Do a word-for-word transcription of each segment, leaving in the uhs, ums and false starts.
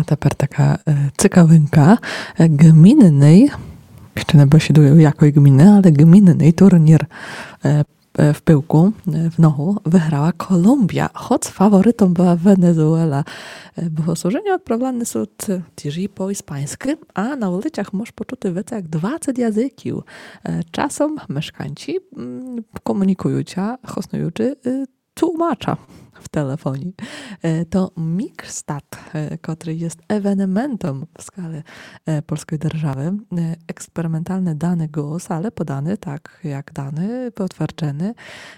tepер taka цікавинка. Gminny, ще не бесідую якої gminy, ale gminny turniej w pyłku w nochu wygrała Kolumbia, choć faworytą była Wenezuela. Bogosłużenia odprawiane są tyżi po hiszpańsku, a na ulicach możesz poczuty wiece jak dwadzieścia języków. Czasem mieszkańcy komunikują cię, hosnujący tłumacza w telefonii. To Mikstat, który jest ewenementem w skali polskiej держаwy. Eksperymentalne dane głos, ale podany tak jak dany potwierdzony,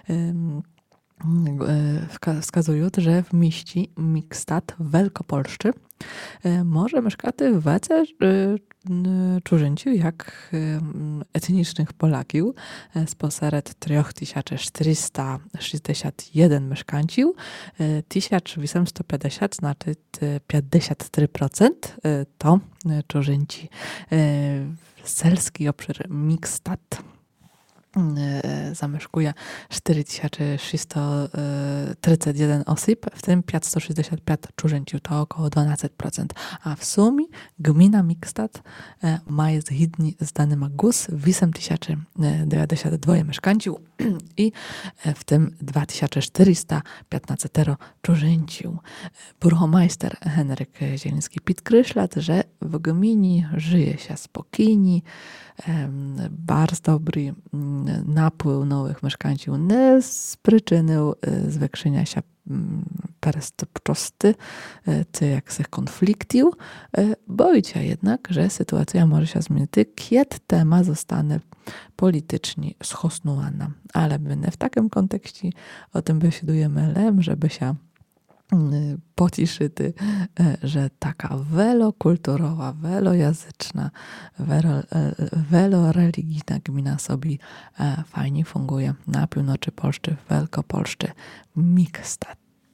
wskazują, że w mieście Mikstat w Wielkopolsce może mieszkać wiece cudzoziemców jak etnicznych Polaków spośród trzy tysiące czterysta sześćdziesiąt jeden mieszkańców, tysiąc osiemset pięćdziesiąt, znaczy pięćdziesiąt trzy procent to cudzoziemcy. Selski obszar Mikstat zamieszkuje cztery tysiące trzysta trzydzieści jeden osób, w tym pięćset sześćdziesiąt pięć cudzoziemców, to około dwanaście procent. A w sumie gmina Mikstat ma zgodnie z danymi G U S osiem tysięcy dziewięćdziesiąt dwa mieszkańców i w tym dwa tysiące czterysta piętnaście cudzoziemców. Burgomajster Henryk Zieliński podkreśla, że w gminie żyje się spokojnie, bardzo dobry napływ nowych mieszkańców nie z przyczyny zwiększenia się przestępczości, czy jakichś konfliktów. Boi się jednak, że sytuacja może się zmienić, kiedy temat zostanie politycznie schosnowana. Ale my w takim kontekście o tym beszedujemy lem, żeby się pociszyć, że taka wielokulturowa, wielojęzyczna, wieloreligijna gmina sobie fajnie funguje na północy Polski, w Wielkopolsce, Mikstat.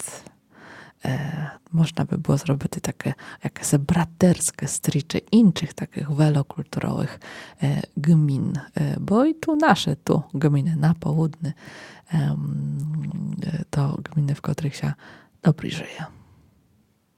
Można by było zrobić takie jakieś braterskie stricze innych takich wielokulturowych gmin, bo i tu nasze tu gminy na południe to gminy, w których się dobrze żyje.